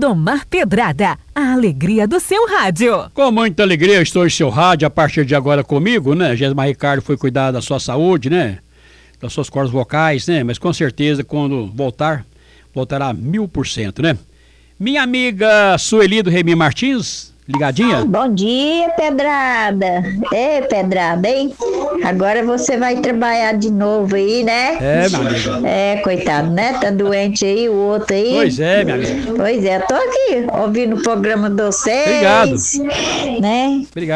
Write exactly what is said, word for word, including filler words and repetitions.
Lindomar Pedrada, a alegria do seu rádio. Com muita alegria estou em seu rádio a partir de agora comigo, né? Gesma Ricardo foi cuidar da sua saúde, né? Das suas cordas vocais, né? Mas com certeza quando voltar, voltará mil por cento, né? Minha amiga Sueli do Remy Martins, ligadinha? Bom dia, Pedrada. É, Pedrada, hein? Agora você vai trabalhar de novo aí, né? É, minha amiga. É, coitado, né? Tá doente aí, o outro aí. Pois é, minha amiga. Pois é, tô aqui ouvindo o programa de vocês. Obrigado. Né? Obrigado.